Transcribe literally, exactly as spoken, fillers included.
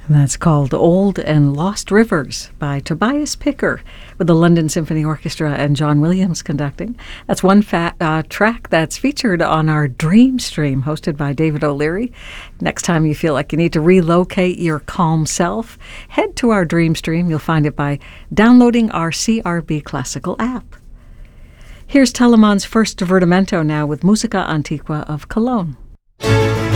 And that's called Old and Lost Rivers by Tobias Picker with the London Symphony Orchestra and John Williams conducting. That's one fa- uh, track that's featured on our Dream Stream hosted by David O'Leary. Next time you feel like you need to relocate your calm self, head to our Dream Stream. You'll find it by downloading our C R B Classical app. Here's Telemann's first divertimento now with Musica Antiqua of Cologne.